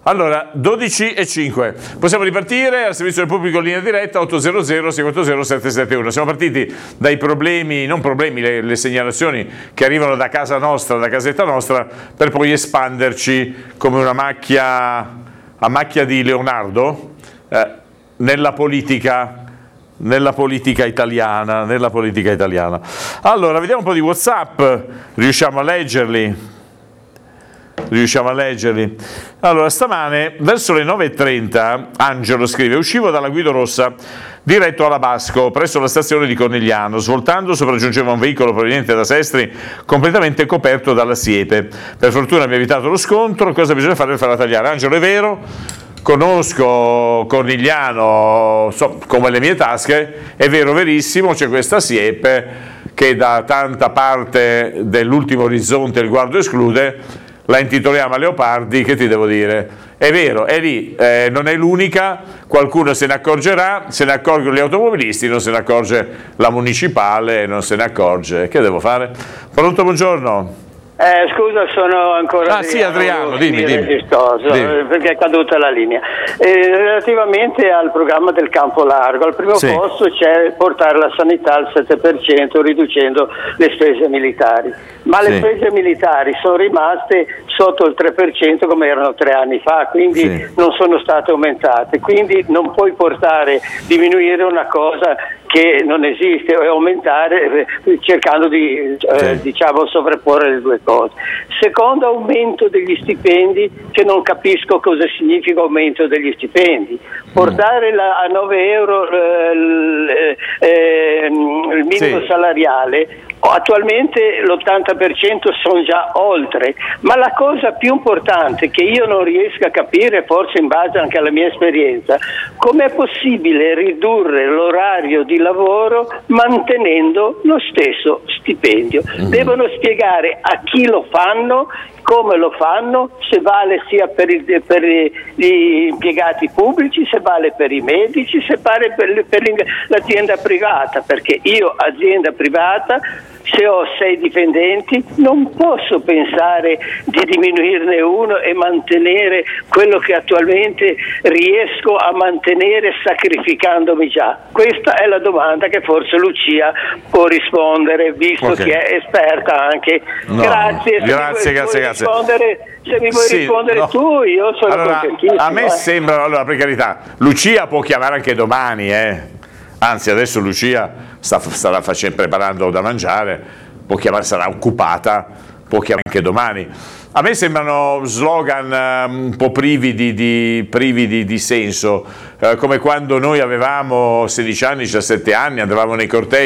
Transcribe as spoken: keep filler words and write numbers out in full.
Allora, dodici e cinque. Possiamo ripartire al servizio del pubblico in linea diretta otto zero zero sei quattro zero sette sette uno. Siamo partiti dai problemi, non problemi, le, le segnalazioni che arrivano da casa nostra, da casetta nostra, per poi espanderci come una macchia a macchia di Leonardo eh, nella politica nella politica italiana, nella politica italiana. Allora, vediamo un po' di WhatsApp, riusciamo a leggerli. Riusciamo a leggerli. Allora, stamane verso le nove e trenta Angelo scrive: uscivo dalla Guido Rossa diretto alla Basco presso la stazione di Cornigliano. Svoltando sopraggiungeva un veicolo proveniente da Sestri completamente coperto dalla siepe. Per fortuna mi ha evitato lo scontro. Cosa bisogna fare per farla tagliare? Angelo, è vero, conosco Cornigliano so, come le mie tasche, è vero, verissimo, c'è questa siepe che da tanta parte dell'ultimo orizzonte il guardo esclude. La intitoliamo a Leopardi, che ti devo dire? È vero, è lì, eh, non è l'unica, qualcuno se ne accorgerà, se ne accorgono gli automobilisti, non se ne accorge la municipale, non se ne accorge. Che devo fare? Pronto, buongiorno. Eh, scusa, sono ancora ah, sì, Adriano, dimmi, dimmi. Registoso, dimmi. Perché è caduta la linea. Eh, relativamente al programma del campo largo, al primo sì. posto c'è portare la sanità al sette per cento riducendo le spese militari, ma sì. le spese militari sono rimaste sotto il tre per cento come erano tre anni fa, quindi sì. non sono state aumentate, quindi non puoi portare, diminuire una cosa che non esiste e aumentare eh, cercando di eh, sì. diciamo sovrapporre le due cose. Secondo, aumento degli stipendi, che non capisco cosa significa aumento degli stipendi. Portare la, a nove euro eh, eh, il minimo sì. salariale, attualmente l'ottanta per cento sono già oltre, ma la cosa più importante che io non riesco a capire, forse in base anche alla mia esperienza, com'è possibile ridurre l'orario di lavoro mantenendo lo stesso stipendio? Mm-hmm. Devono spiegare a chi lo fanno, come lo fanno, se vale sia per, i, per gli impiegati pubblici, se vale per i medici, se vale per, per l'azienda privata, perché io, azienda privata, se ho sei dipendenti non posso pensare di diminuirne uno e mantenere quello che attualmente riesco a mantenere sacrificandomi già. Questa è la domanda che forse Lucia può rispondere, visto okay. che è esperta anche. No. Grazie, grazie, grazie, grazie. Se mi vuoi sì, rispondere no. tu, io sono allora, contentissimo. A me eh. sembra, allora, per carità, Lucia può chiamare anche domani, eh. Anzi, adesso Lucia sta, starà facendo, preparando da mangiare, può chiamare, sarà occupata, può chiamare anche domani. A me sembrano slogan um, un po' privi di, di, privi di, di senso, uh, come quando noi avevamo sedici anni, diciassette anni, andavamo nei cortei